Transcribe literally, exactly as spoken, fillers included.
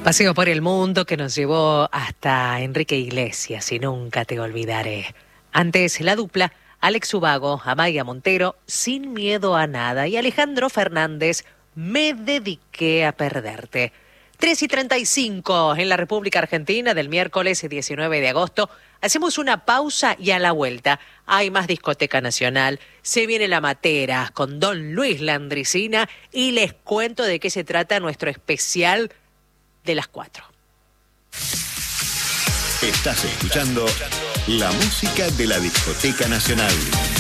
Paseo por el mundo que nos llevó hasta Enrique Iglesias y Nunca te olvidaré. Antes, la dupla Alex Ubago, Amaya Montero, Sin miedo a nada, y Alejandro Fernández, Me dediqué a perderte. tres y treinta y cinco en la República Argentina del miércoles diecinueve de agosto. Hacemos una pausa y a la vuelta hay más Discoteca Nacional. Se viene La Matera con Don Luis Landricina y les cuento de qué se trata nuestro especial de las cuatro. Estás escuchando la música de la Discoteca Nacional.